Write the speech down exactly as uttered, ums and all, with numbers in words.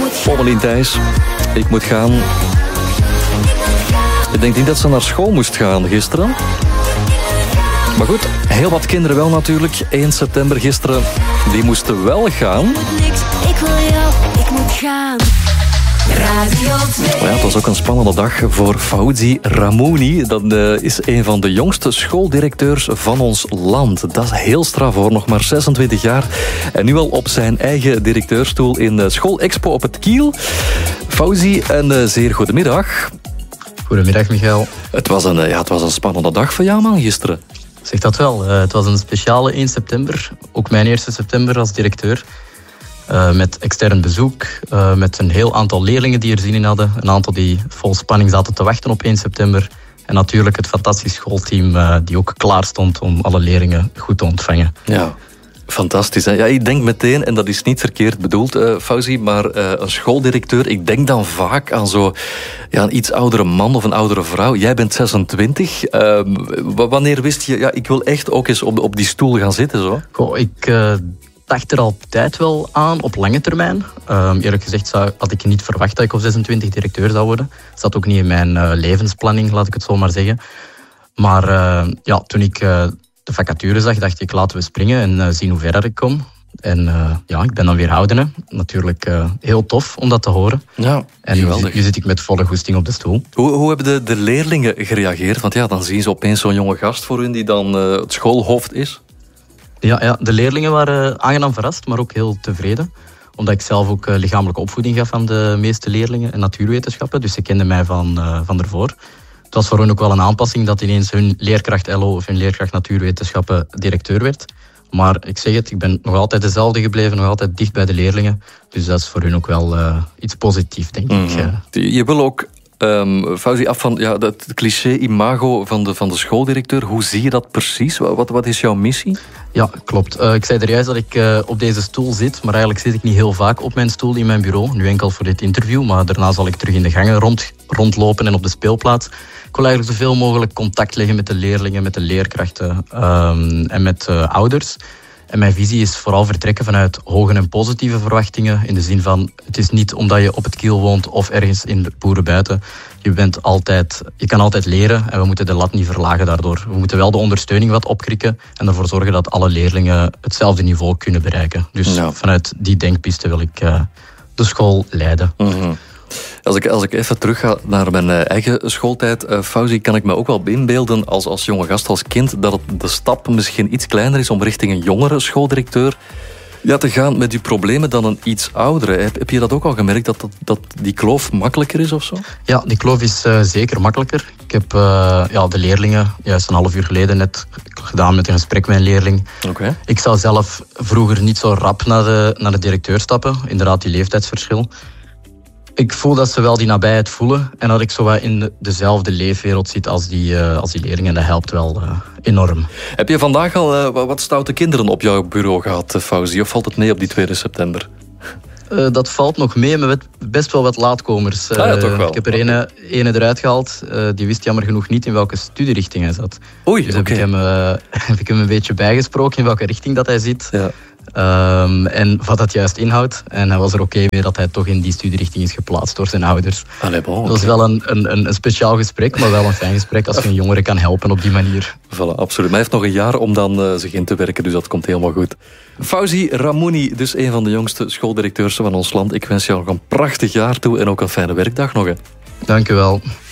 Pommelien Thijs, ik moet gaan. Ik denk niet dat ze naar school moest gaan gisteren. Maar goed, heel wat kinderen wel natuurlijk. één september gisteren, die moesten wel gaan. Ik wil jou, ik moet gaan. Radio twee. Ja, het was ook een spannende dag voor Fauzi Ramouni. Dat uh, is een van de jongste schooldirecteurs van ons land. Dat is heel straf hoor, nog maar zesentwintig jaar. En nu al op zijn eigen directeurstoel in de Schoolexpo op het Kiel. Fauzi, een uh, zeer goedemiddag. Goedemiddag, Michael. Het was, een, uh, ja, het was een spannende dag voor jou, man, gisteren. Zeg dat wel. Uh, het was een speciale één september. Ook mijn eerste september als directeur. Uh, met extern bezoek, uh, met een heel aantal leerlingen die er zin in hadden. Een aantal die vol spanning zaten te wachten op één september. En natuurlijk het fantastisch schoolteam uh, die ook klaar stond om alle leerlingen goed te ontvangen. Ja, fantastisch. Hè? Ja, ik denk meteen, en dat is niet verkeerd bedoeld, uh, Fauzi, maar uh, een schooldirecteur, ik denk dan vaak aan zo, ja, een iets oudere man of een oudere vrouw. Jij bent zesentwintig. Uh, wanneer wist je, ja, ik wil echt ook eens op, op die stoel gaan zitten? Zo? Goh, ik... Uh, dacht er al op tijd wel aan, op lange termijn. Uh, eerlijk gezegd zou, had ik niet verwacht dat ik op zesentwintig directeur zou worden. Dat zat ook niet in mijn uh, levensplanning, laat ik het zo maar zeggen. Maar uh, ja, toen ik uh, de vacature zag, dacht ik, laten we springen en uh, zien hoe ver ik kom. En uh, ja, ik ben dan weer houdende. Natuurlijk uh, heel tof om dat te horen. Ja, en nu, nu zit ik met volle goesting op de stoel. Hoe, hoe hebben de, de leerlingen gereageerd? Want ja, dan zien ze opeens zo'n jonge gast voor hun die dan uh, het schoolhoofd is. Ja, ja, de leerlingen waren aangenaam verrast, maar ook heel tevreden. Omdat ik zelf ook uh, lichamelijke opvoeding gaf aan de meeste leerlingen en natuurwetenschappen. Dus ze kenden mij van, uh, van ervoor. Het was voor hen ook wel een aanpassing dat ineens hun leerkracht L O of hun leerkracht natuurwetenschappen directeur werd. Maar ik zeg het, ik ben nog altijd dezelfde gebleven, nog altijd dicht bij de leerlingen. Dus dat is voor hun ook wel uh, iets positiefs, denk mm-hmm. ik. Uh. Je wil ook... Um, Fauzi, af van ja, het cliché-imago van de, van de schooldirecteur. Hoe zie je dat precies? Wat, wat is jouw missie? Ja, klopt. Uh, ik zei er juist dat ik uh, op deze stoel zit, maar eigenlijk zit ik niet heel vaak op mijn stoel in mijn bureau. Nu enkel voor dit interview, maar daarna zal ik terug in de gangen rond, rondlopen en op de speelplaats. Ik wil eigenlijk zoveel mogelijk contact leggen met de leerlingen, met de leerkrachten um, en met uh, ouders. En mijn visie is vooral vertrekken vanuit hoge en positieve verwachtingen. In de zin van, het is niet omdat je op het Kiel woont of ergens in de boerenbuiten. Je, bent altijd, je kan altijd leren en we moeten de lat niet verlagen daardoor. We moeten wel de ondersteuning wat opkrikken en ervoor zorgen dat alle leerlingen hetzelfde niveau kunnen bereiken. Dus ja. Vanuit die denkpiste wil ik uh, de school leiden. Mm-hmm. Als ik, als ik even terug ga naar mijn uh, eigen schooltijd, uh, Fauzi, kan ik me ook wel inbeelden als, als jonge gast, als kind, dat het de stap misschien iets kleiner is om richting een jongere schooldirecteur ja, te gaan met die problemen dan een iets oudere. Heb, heb je dat ook al gemerkt, dat, dat, dat die kloof makkelijker is of zo? Ja, die kloof is uh, zeker makkelijker. Ik heb uh, ja, de leerlingen juist een half uur geleden net gedaan met een gesprek met een leerling. Okay. Ik zou zelf vroeger niet zo rap naar de, naar de directeur stappen. Inderdaad, die leeftijdsverschil. Ik voel dat ze wel die nabijheid voelen en dat ik zo wat in de, dezelfde leefwereld zit als die, uh, als die leerlingen. Dat helpt wel uh, enorm. Heb je vandaag al uh, wat stoute kinderen op jouw bureau gehad, Fauzi? Of valt het mee op die tweede september? Uh, dat valt nog mee, maar best wel wat laatkomers. Uh, ah, ja, toch wel. Ik heb er ene, ene eruit gehaald, uh, die wist jammer genoeg niet in welke studierichting hij zat. Oei, dus oké. heb, ik hem, uh, heb ik hem een beetje bijgesproken in welke richting dat hij zit. Ja. Um, en wat dat juist inhoudt. En hij was er oké okay mee dat hij toch in die studierichting is geplaatst door zijn ouders. Allee, bon, dat was okay. wel een, een, een speciaal gesprek, maar wel een fijn gesprek als je een jongere kan helpen op die manier. Voilà, absoluut. Maar hij heeft nog een jaar om dan uh, zich in te werken, dus dat komt helemaal goed. Fauzi Ramouni, dus een van de jongste schooldirecteurs van ons land. Ik wens jou nog een prachtig jaar toe en ook een fijne werkdag nog. Hè. Dank u wel.